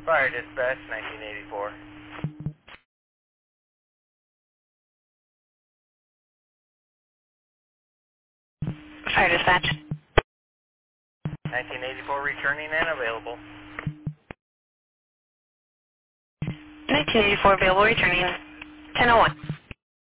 Fire dispatch, 1984. Fire dispatch. 1984 returning and available. 1984 available, returning 1001.